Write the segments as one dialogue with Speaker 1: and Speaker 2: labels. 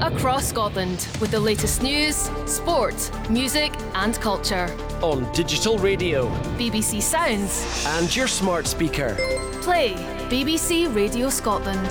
Speaker 1: across Scotland with the latest news, sport, music and culture.
Speaker 2: On digital radio,
Speaker 1: BBC Sounds
Speaker 2: and your smart speaker.
Speaker 1: Play BBC Radio Scotland.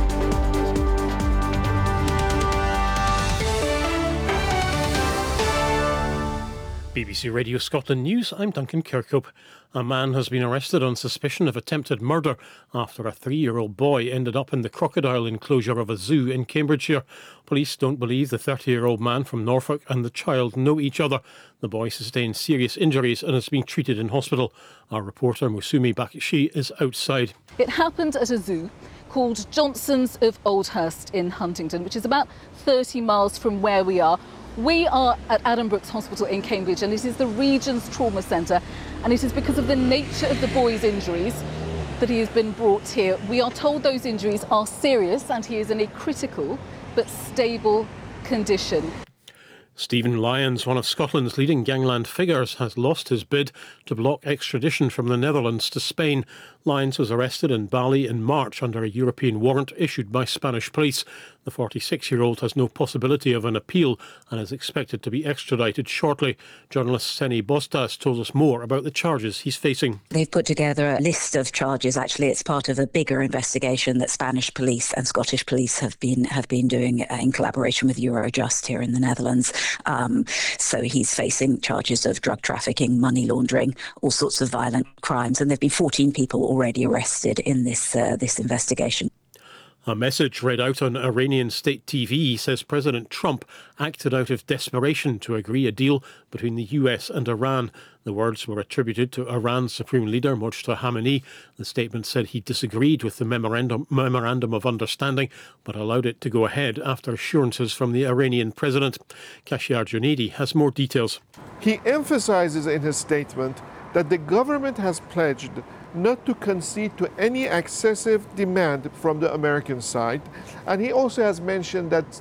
Speaker 3: BBC Radio Scotland News, I'm Duncan Kirkhope. A man has been arrested on suspicion of attempted murder after a 3-year-old boy ended up in the crocodile enclosure of a zoo in Cambridgeshire. Police don't believe the 30-year-old man from Norfolk and the child know each other. The boy sustained serious injuries and is being treated in hospital. Our reporter Musumi Bakshi is outside.
Speaker 4: It happened at a zoo called Johnson's of Oldhurst in Huntingdon, which is about 30 miles from where we are. We are at Addenbrooke's Hospital in Cambridge, and it is the region's trauma centre, and it is because of the nature of the boy's injuries that he has been brought here. We are told those injuries are serious and he is in a critical but stable condition.
Speaker 3: Stephen Lyons, one of Scotland's leading gangland figures, has lost his bid to block extradition from the Netherlands to Spain. Lyons was arrested in Bali in March under a European warrant issued by Spanish police. The 46-year-old has no possibility of an appeal and is expected to be extradited shortly. Journalist Seni Bostas told us more about the charges he's facing.
Speaker 5: They've put together a list of charges. Actually, it's part of a bigger investigation that Spanish police and Scottish police have been doing in collaboration with Eurojust here in the Netherlands. So he's facing charges of drug trafficking, money laundering, all sorts of violent crimes, and there have been 14 people already arrested in this investigation.
Speaker 3: A message read out on Iranian state TV says President Trump acted out of desperation to agree a deal between the US and Iran. The words were attributed to Iran's Supreme Leader Mojtaba Khamenei. The statement said he disagreed with the memorandum of understanding, but allowed it to go ahead after assurances from the Iranian president. Kashiar Junaidi has more details.
Speaker 6: He emphasizes in his statement that the government has pledged not to concede to any excessive demand from the American side. And he also has mentioned that